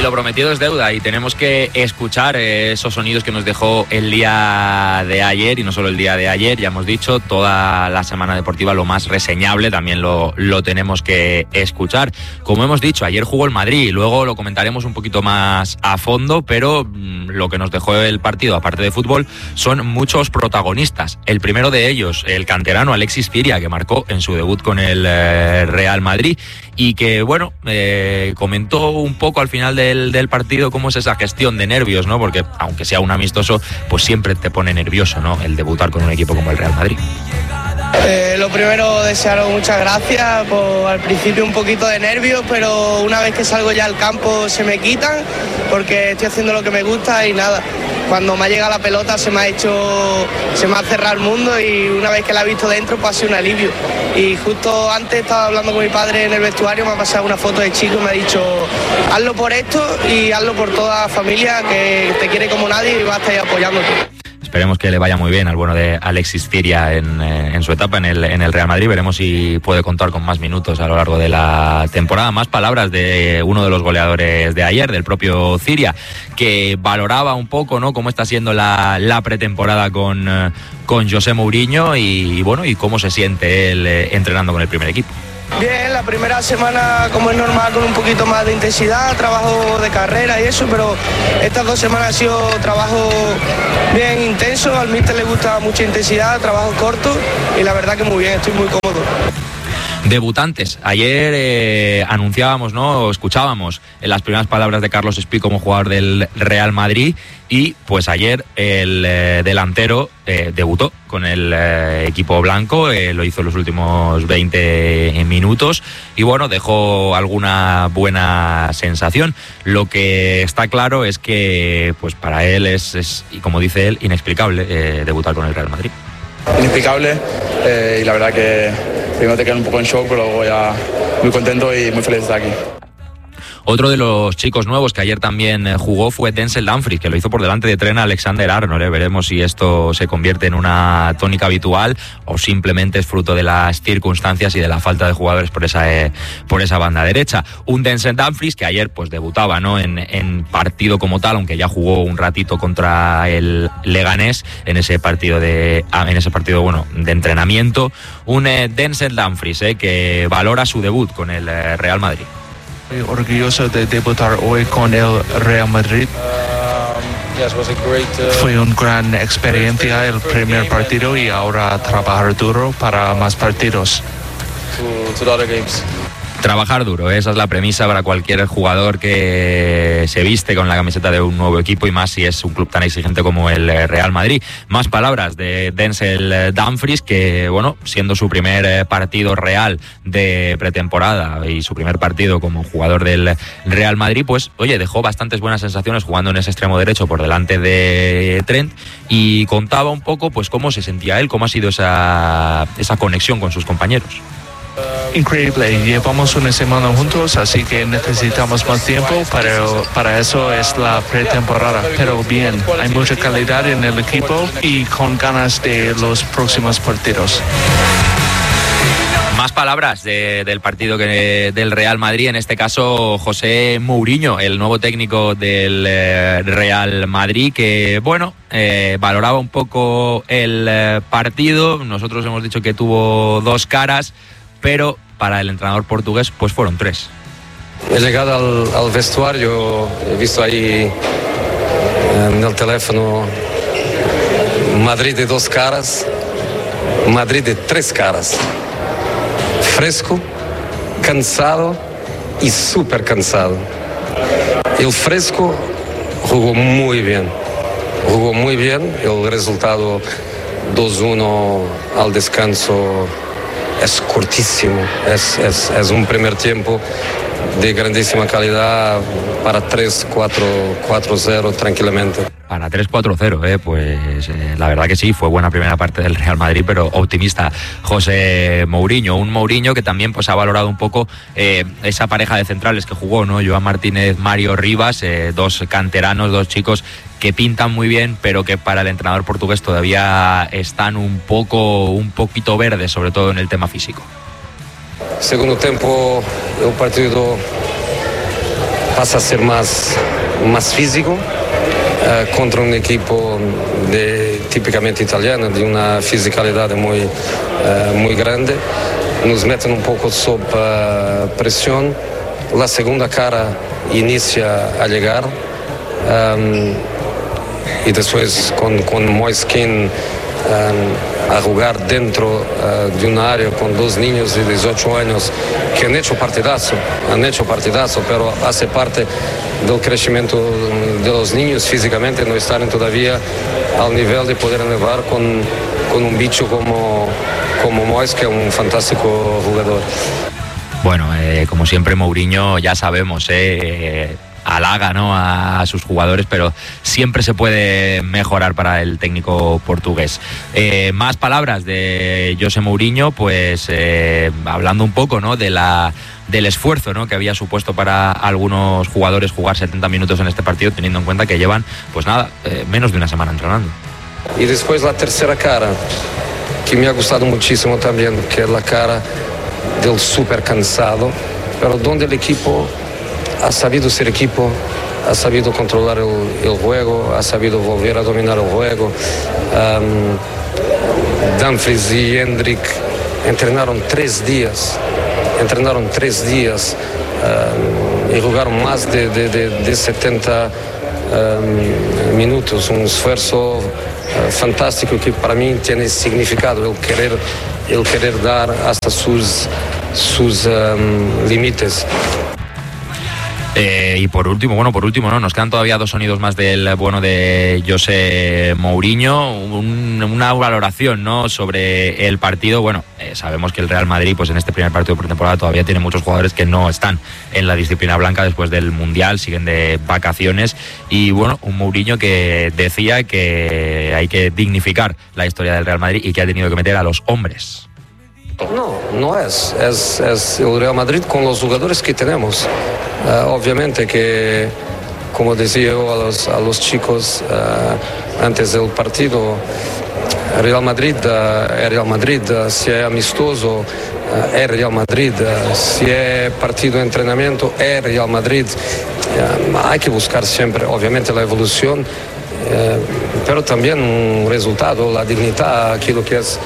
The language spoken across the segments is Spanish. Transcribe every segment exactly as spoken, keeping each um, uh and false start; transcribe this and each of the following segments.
Y lo prometido es deuda y tenemos que escuchar esos sonidos que nos dejó el día de ayer, y no solo el día de ayer, ya hemos dicho, toda la semana deportiva, lo más reseñable también lo, lo tenemos que escuchar. Como hemos dicho, ayer jugó el Madrid y luego lo comentaremos un poquito más a fondo, pero mmm, lo que nos dejó el partido, aparte de fútbol, son muchos protagonistas. El primero de ellos, el canterano Alexis Ciria, que marcó en su debut con el eh, Real Madrid y que, bueno, eh, comentó un poco al final del, del partido cómo es esa gestión de nervios, ¿no? Porque aunque sea un amistoso, pues siempre te pone nervioso, ¿no?, el debutar con un equipo como el Real Madrid. Eh, lo primero, desearos muchas gracias. Pues, al principio un poquito de nervios, pero una vez que salgo ya al campo se me quitan porque estoy haciendo lo que me gusta y nada. Cuando me ha llegado la pelota se me ha hecho, se me ha cerrado el mundo y una vez que la he visto dentro pues ha sido un alivio. Y justo antes estaba hablando con mi padre en el vestuario, me ha pasado una foto de chico y me ha dicho: hazlo por esto y hazlo por toda la familia que te quiere como nadie y va a estar ahí apoyándote. Esperemos que le vaya muy bien al bueno de Alexis Ciria en, eh, en su etapa en el, en el Real Madrid. Veremos si puede contar con más minutos a lo largo de la temporada. Más palabras de uno de los goleadores de ayer, del propio Ciria, que valoraba un poco, ¿no?, cómo está siendo la, la pretemporada con, eh, con José Mourinho y, y bueno, y cómo se siente él eh, entrenando con el primer equipo. Bien, la primera semana, como es normal, con un poquito más de intensidad, trabajo de carrera y eso, pero estas dos semanas ha sido trabajo bien intenso. Al míster le gusta mucha intensidad, trabajo corto y la verdad que muy bien, estoy muy cómodo. Debutantes. Ayer eh, anunciábamos, ¿no?, o escuchábamos en las primeras palabras de Carlos Espí como jugador del Real Madrid y pues ayer el eh, delantero eh, debutó con el eh, equipo blanco, eh, lo hizo en los últimos veinte minutos y bueno, dejó alguna buena sensación. Lo que está claro es que pues para él es, es y como dice él, inexplicable eh, debutar con el Real Madrid. Inexplicable eh, y la verdad que primero te quedas un poco en shock, pero luego ya muy contento y muy feliz de estar aquí. Otro de los chicos nuevos que ayer también jugó fue Denzel Dumfries, que lo hizo por delante de Trent Alexander-Arnold. ¿eh? Veremos si esto se convierte en una tónica habitual o simplemente es fruto de las circunstancias y de la falta de jugadores por esa, eh, por esa banda derecha. Un Denzel Dumfries que ayer pues debutaba, ¿no?, en, en partido como tal, aunque ya jugó un ratito contra el Leganés en ese partido de en ese partido bueno de entrenamiento. Un eh, Denzel Dumfries eh, que valora su debut con el eh, Real Madrid. Estoy orgulloso de debutar hoy con el Real Madrid. Fue una gran experiencia el primer partido y ahora trabajar duro para más partidos. Trabajar duro, esa es la premisa para cualquier jugador que se viste con la camiseta de un nuevo equipo y más si es un club tan exigente como el Real Madrid. Más palabras de Denzel Dumfries que, bueno, siendo su primer partido real de pretemporada y su primer partido como jugador del Real Madrid, pues, oye, dejó bastantes buenas sensaciones jugando en ese extremo derecho por delante de Trent y contaba un poco, pues, cómo se sentía él, cómo ha sido esa, esa conexión con sus compañeros. Increíble, llevamos una semana juntos, así que necesitamos más tiempo, pero para eso es la pretemporada. Pero bien, hay mucha calidad en el equipo y con ganas de los próximos partidos. Más palabras de, del partido que, del Real Madrid, en este caso José Mourinho, el nuevo técnico del eh, Real Madrid, que bueno, eh, valoraba un poco el eh, partido. Nosotros hemos dicho que tuvo dos caras, pero para el entrenador portugués pues fueron tres. He llegado al, al vestuario, he visto ahí en el teléfono Madrid de dos caras, Madrid de tres caras. Fresco, cansado y súper cansado. El Fresco jugó muy bien, jugó muy bien. El resultado dos uno al descanso es cortísimo, es, es, es un primer tiempo de grandísima calidad para tres cuatro cero tranquilamente. Para tres cuatro cero, eh, pues eh, la verdad que sí, fue buena primera parte del Real Madrid, pero optimista José Mourinho. Un Mourinho que también pues ha valorado un poco eh, esa pareja de centrales que jugó, ¿no? Joan Martínez, Mario Rivas, eh, dos canteranos, dos chicos que pintan muy bien, pero que para el entrenador portugués todavía están un poco, un poquito verdes, sobre todo en el tema físico. Segundo tiempo, el partido pasa a ser más, más físico uh, contra un equipo de, típicamente italiano, de una fisicalidad muy, uh, muy grande. Nos meten un poco sob uh, presión. La segunda cara inicia a llegar. Um, y después con, con Moise Kean um, a jugar dentro uh, de una área con dos niños de dieciocho años que han hecho partidazo, han hecho partidazo, pero hace parte del crecimiento de los niños físicamente, no están todavía al nivel de poder elevar con, con un bicho como, como Moise, que es un fantástico jugador. Bueno, eh, como siempre Mourinho, ya sabemos, eh, eh, halaga, ¿no?, a sus jugadores, pero siempre se puede mejorar para el técnico portugués. Eh, más palabras de José Mourinho, pues eh, hablando un poco, ¿no?, de la del esfuerzo, ¿no?, que había supuesto para algunos jugadores jugar setenta minutos en este partido, teniendo en cuenta que llevan, pues nada, eh, menos de una semana entrenando. Y después la tercera cara, que me ha gustado muchísimo también, que es la cara del súper cansado, pero donde el equipo ha sabido ser equipo, ha sabido controlar el, el juego, ha sabido volver a dominar el juego. Um, Dumfries y Hendrick entrenaron tres días, entrenaron tres días um, y jugaron más de, de, de, de setenta um, minutos, un esfuerzo uh, fantástico que para mí tiene significado, el querer, el querer dar hasta sus, sus um, límites. Eh, y por último, bueno, por último, ¿no? Nos quedan todavía dos sonidos más del bueno de José Mourinho, un, una valoración, ¿no?, sobre el partido. Bueno, eh, sabemos que el Real Madrid, pues en este primer partido de pretemporada todavía tiene muchos jugadores que no están en la disciplina blanca después del Mundial, siguen de vacaciones, y bueno, un Mourinho que decía que hay que dignificar la historia del Real Madrid y que ha tenido que meter a los hombres. No, no es. es. Es el Real Madrid con los jugadores que tenemos. Uh, obviamente que, como decía yo a los, a los chicos uh, antes del partido, Real Madrid uh, es Real Madrid. Uh, si es amistoso, uh, es Real Madrid. Uh, si es partido de entrenamiento, es Real Madrid. Uh, hay que buscar siempre, obviamente, la evolución, uh, pero también un resultado, la dignidad, aquello que es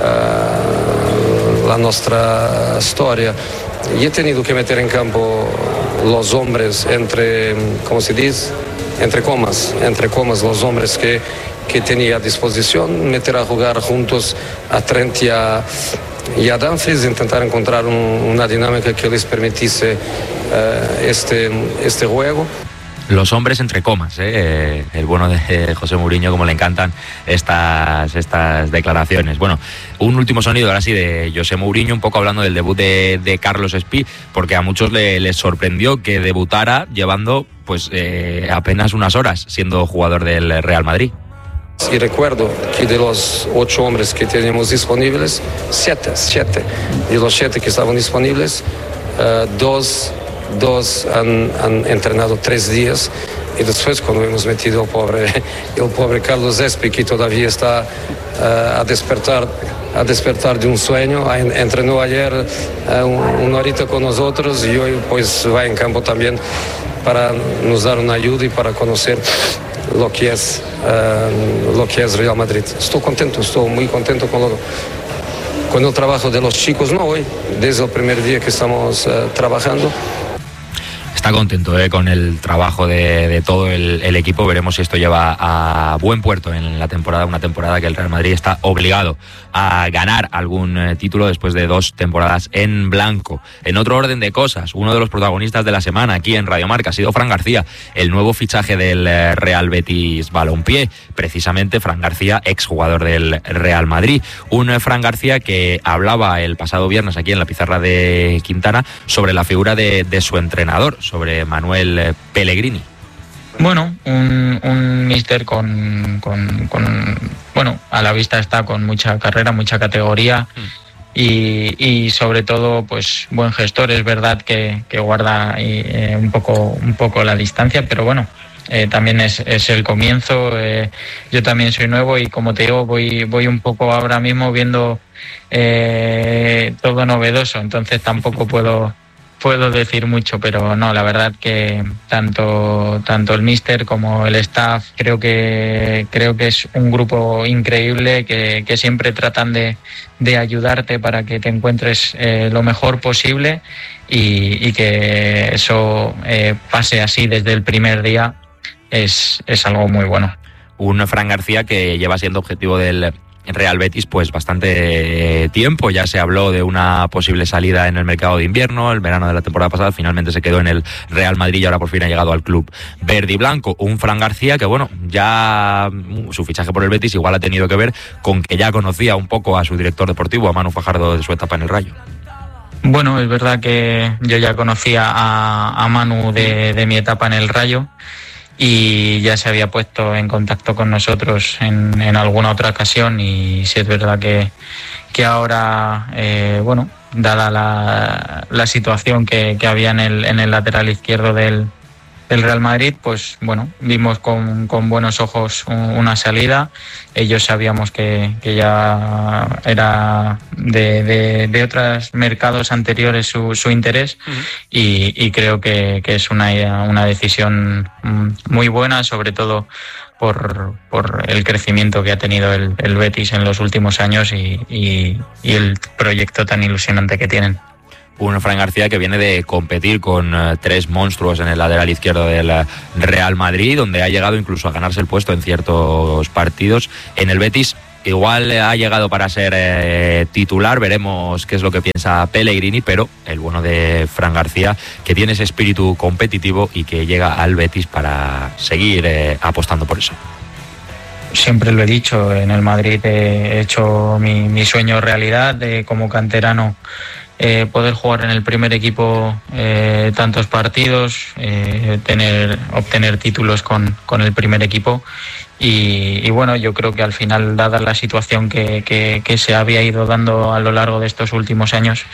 Uh, la nuestra historia. Y he tenido que meter en campo los hombres entre, ¿cómo se dice? Entre comas, entre comas los hombres que, que tenía a disposición, meter a jugar juntos a Trent y a, y a Dumfries, intentar encontrar un, una dinámica que les permitiese uh, este, este juego. Los hombres entre comas, ¿eh? El bueno de José Mourinho, como le encantan estas, estas declaraciones. Bueno, un último sonido ahora sí de José Mourinho, un poco hablando del debut de, de Carlos Espí, porque a muchos le, les sorprendió que debutara llevando pues eh, apenas unas horas siendo jugador del Real Madrid. Y recuerdo que de los ocho hombres que teníamos disponibles, siete, siete, de los siete que estaban disponibles, uh, dos... Dos han, han entrenado tres días y después cuando hemos metido el pobre, el pobre Carlos Espí, que todavía está uh, a despertar a despertar de un sueño, entrenó ayer uh, una horita con nosotros y hoy pues va en campo también para nos dar una ayuda y para conocer lo que es uh, lo que es Real Madrid. Estoy contento, estoy muy contento con lo, con el trabajo de los chicos, no hoy, desde el primer día que estamos uh, trabajando. Está contento eh, con el trabajo de, de todo el, el equipo. Veremos si esto lleva a buen puerto en la temporada, una temporada que el Real Madrid está obligado a ganar algún eh, título después de dos temporadas en blanco. En otro orden de cosas, uno de los protagonistas de la semana aquí en Radio Marca ha sido Fran García, el nuevo fichaje del eh, Real Betis Balompié. Precisamente Fran García, exjugador del Real Madrid. Un eh, Fran García que hablaba el pasado viernes aquí en la pizarra de Quintana sobre la figura de, de su entrenador, sobre Manuel Pellegrini. Bueno, un, un míster con, con, con, bueno, a la vista está con mucha carrera, mucha categoría mm. y, y sobre todo, pues buen gestor. Es verdad que, que guarda eh, un poco, un poco la distancia, pero bueno, eh, también es, es el comienzo. Eh, yo también soy nuevo y como te digo, voy, voy un poco ahora mismo viendo eh, todo novedoso, entonces tampoco puedo puedo decir mucho, pero no, la verdad que tanto tanto el míster como el staff creo que creo que es un grupo increíble que, que siempre tratan de, de ayudarte para que te encuentres eh, lo mejor posible y, y que eso eh, pase así desde el primer día es, es algo muy bueno. Un Fran García que lleva siendo objetivo del Real Betis pues bastante tiempo. Ya se habló de una posible salida en el mercado de invierno, el verano de la temporada pasada, finalmente se quedó en el Real Madrid y ahora por fin ha llegado al club verde y blanco. Un Fran García que bueno, ya su fichaje por el Betis igual ha tenido que ver con que ya conocía un poco a su director deportivo, a Manu Fajardo, de su etapa en el Rayo. Bueno, es verdad que yo ya conocía a, a Manu de, de mi etapa en el Rayo y ya se había puesto en contacto con nosotros en, en alguna otra ocasión y sí es verdad que, que ahora, eh, bueno, dada la, la situación que, que había en el, en el lateral izquierdo del, del Real Madrid, pues bueno, vimos con, con buenos ojos una salida. Ellos sabíamos que, que ya era de, de, de otros mercados anteriores su, su interés uh-huh. y, y creo que, que es una, una decisión muy buena, sobre todo por, por el crecimiento que ha tenido el, el Betis en los últimos años y, y, y el proyecto tan ilusionante que tienen. Un Fran García que viene de competir con uh, tres monstruos en el lateral izquierdo del uh, Real Madrid, donde ha llegado incluso a ganarse el puesto en ciertos partidos. En el Betis igual ha llegado para ser eh, titular, veremos qué es lo que piensa Pellegrini, pero el bueno de Fran García, que tiene ese espíritu competitivo y que llega al Betis para seguir eh, apostando por eso. Siempre lo he dicho, en el Madrid he hecho mi, mi sueño realidad de como canterano. Eh, poder jugar en el primer equipo eh, tantos partidos, eh, tener, obtener títulos con, con el primer equipo y, y bueno, yo creo que al final, dada la situación que, que, que se había ido dando a lo largo de estos últimos años,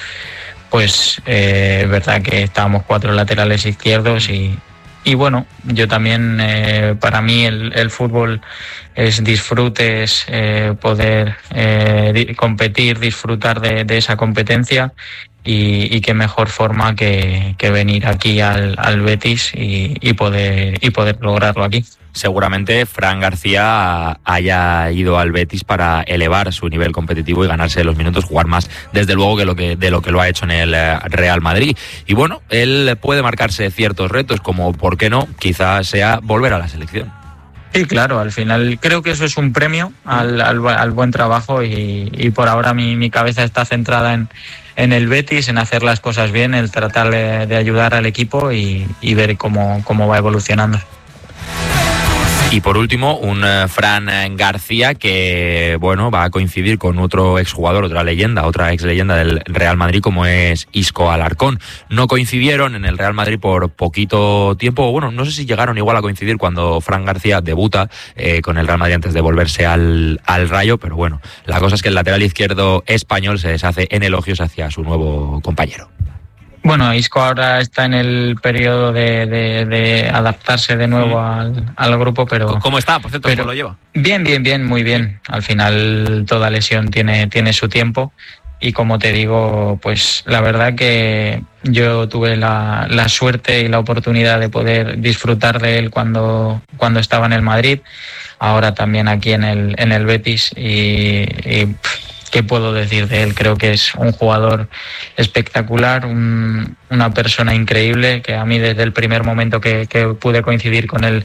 pues eh, es verdad que estábamos cuatro laterales izquierdos y, y bueno, yo también, eh, para mí el, el fútbol es disfrute, es eh, poder eh, di- competir, disfrutar de, de esa competencia y, y qué mejor forma que, que venir aquí al, al Betis y, y, poder, y poder lograrlo aquí. Seguramente Fran García haya ido al Betis para elevar su nivel competitivo y ganarse los minutos, jugar más desde luego que lo que de lo que lo ha hecho en el Real Madrid. Y bueno, él puede marcarse ciertos retos como, ¿por qué no?, quizás sea volver a la selección. Sí, claro, al final creo que eso es un premio al, al, al buen trabajo y, y por ahora mi, mi cabeza está centrada en, en el Betis, en hacer las cosas bien, el tratar de, de ayudar al equipo y, y ver cómo, cómo va evolucionando. Y por último, un uh, Fran García que, bueno, va a coincidir con otro exjugador, otra leyenda, otra ex leyenda del Real Madrid como es Isco Alarcón. No coincidieron en el Real Madrid por poquito tiempo, bueno, no sé si llegaron igual a coincidir cuando Fran García debuta eh, con el Real Madrid antes de volverse al, al Rayo, pero bueno, la cosa es que el lateral izquierdo español se deshace en elogios hacia su nuevo compañero. Bueno, Isco ahora está en el periodo de, de, de adaptarse de nuevo al, al grupo, pero... ¿Cómo está? Por cierto, ¿cómo lo lleva? Bien, bien, bien, muy bien. Al final toda lesión tiene, tiene su tiempo y como te digo, pues la verdad que yo tuve la, la suerte y la oportunidad de poder disfrutar de él cuando, cuando estaba en el Madrid, ahora también aquí en el, en el Betis y... y ¿qué puedo decir de él? Creo que es un jugador espectacular, un, una persona increíble, que a mí desde el primer momento que, que pude coincidir con él.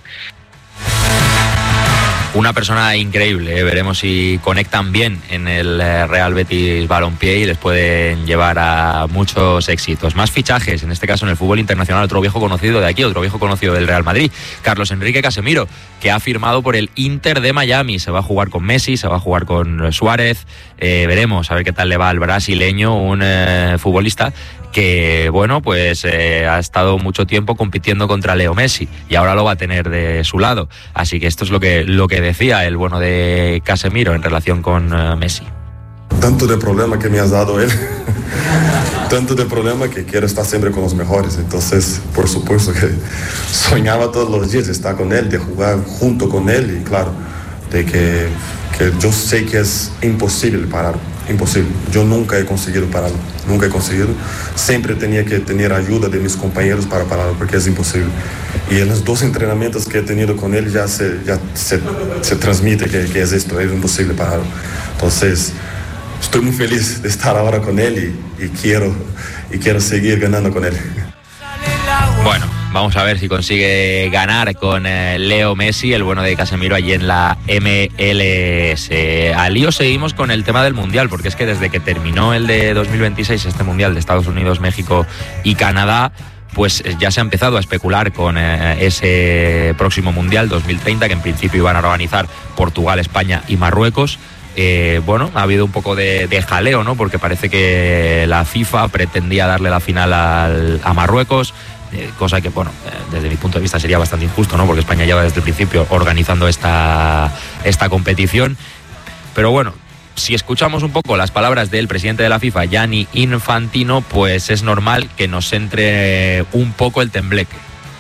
Una persona increíble, ¿eh? Veremos si conectan bien en el Real Betis Balompié y les pueden llevar a muchos éxitos. Más fichajes, en este caso en el fútbol internacional, otro viejo conocido de aquí, otro viejo conocido del Real Madrid, Carlos Enrique Casemiro, que ha firmado por el Inter de Miami. Se va a jugar con Messi, se va a jugar con Suárez, eh, veremos a ver qué tal le va al brasileño, un eh, futbolista que, bueno, pues eh, ha estado mucho tiempo compitiendo contra Leo Messi y ahora lo va a tener de su lado. Así que esto es lo que, lo que decía el bueno de Casemiro en relación con uh, Messi. Tanto de problema que me has dado él, tanto de problema que quiero estar siempre con los mejores. Entonces, por supuesto que soñaba todos los días de estar con él, de jugar junto con él y claro, de que, que yo sé que es imposible parar imposible. Yo nunca he conseguido pararlo, nunca he conseguido. Siempre tenía que tener ayuda de mis compañeros para pararlo, porque es imposible. Y en los dos entrenamientos que he tenido con él ya se, ya se, se transmite que, que es esto, es imposible pararlo. Entonces, estoy muy feliz de estar ahora con él y, y, quiero, y quiero seguir ganando con él. Bueno, vamos a ver si consigue ganar con eh, Leo Messi, el bueno de Casemiro, allí en la M L S. Al lío seguimos con el tema del Mundial, porque es que desde que terminó el de dos mil veintiséis, este Mundial de Estados Unidos, México y Canadá, pues ya se ha empezado a especular con eh, ese próximo Mundial dos mil treinta, que en principio iban a organizar Portugal, España y Marruecos. Eh, bueno, ha habido un poco de, de jaleo, ¿no? Porque parece que la FIFA pretendía darle la final al, a Marruecos, eh, cosa que, bueno, eh, desde mi punto de vista sería bastante injusto, ¿no? Porque España lleva desde el principio organizando esta, esta competición. Pero bueno, si escuchamos un poco las palabras del presidente de la FIFA, Gianni Infantino, pues es normal que nos entre un poco el tembleque.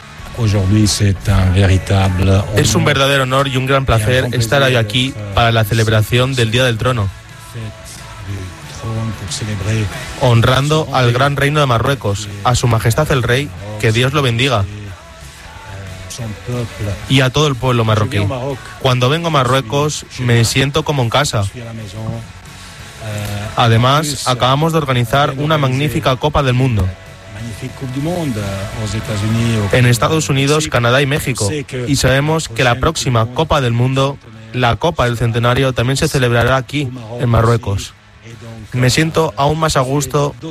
Es un verdadero honor y un gran placer estar hoy aquí para la celebración del Día del Trono, honrando al gran reino de Marruecos, a su majestad el rey, que Dios lo bendiga, y a todo el pueblo marroquí. Cuando vengo a Marruecos me siento como en casa. Además, acabamos de organizar una magnífica Copa del Mundo en Estados Unidos, Canadá y México, y sabemos que la próxima Copa del Mundo, la Copa del Centenario, también se celebrará aquí, en Marruecos. Me siento aún más a gusto